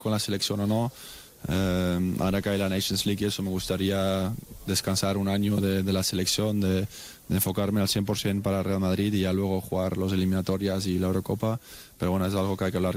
con la selección o no. Ahora que hay la Nations League y eso, me gustaría descansar un año de la selección, de enfocarme al 100% para Real Madrid y ya luego jugar los eliminatorias y la Eurocopa. Pero bueno, es algo que hay que hablar